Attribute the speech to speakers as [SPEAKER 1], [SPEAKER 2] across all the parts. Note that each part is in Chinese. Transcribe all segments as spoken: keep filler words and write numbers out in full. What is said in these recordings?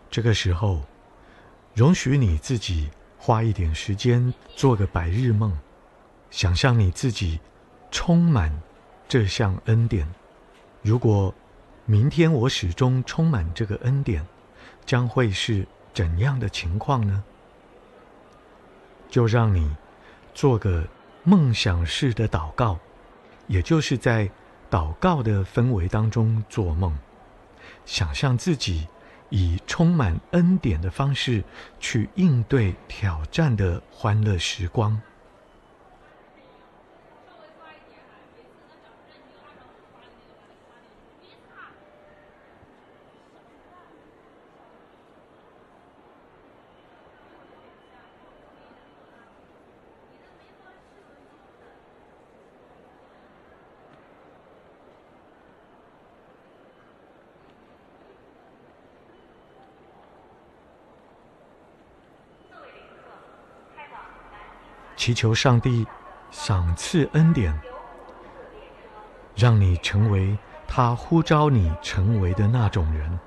[SPEAKER 1] 这个时候，容许你自己花一点时间做个白日梦，想象你自己充满这项恩典。如果明天我始终充满这个恩典，将会是怎样的情况呢？就让你做个梦想式的祷告，也就是在祷告的氛围当中做梦，想象自己以充满恩典的方式去应对挑战的欢乐时光。祈求上帝赏赐恩典，让你成为他呼召你成为的那种人，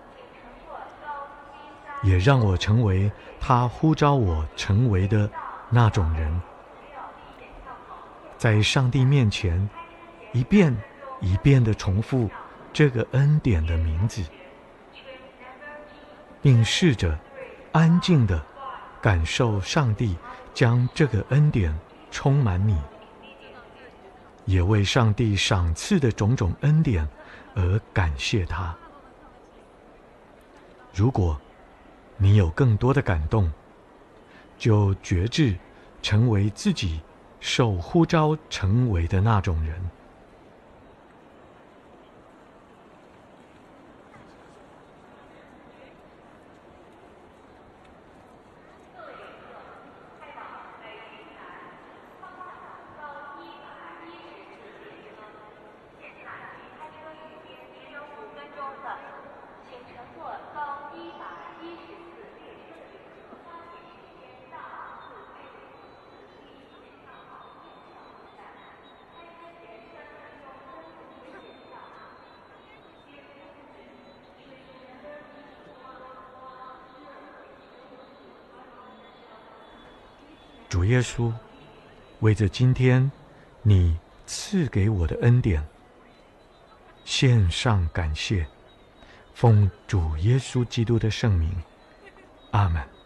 [SPEAKER 1] 也让我成为他呼召我成为的那种人。在上帝面前一遍一遍地重复这个恩典的名字，并试着安静地感受上帝将这个恩典充满你，也为上帝赏赐的种种恩典而感谢他。如果你有更多的感动，就决志成为自己受呼召成为的那种人。主耶稣，为着今天你赐给我的恩典，献上感谢，奉主耶稣基督的圣名，阿们。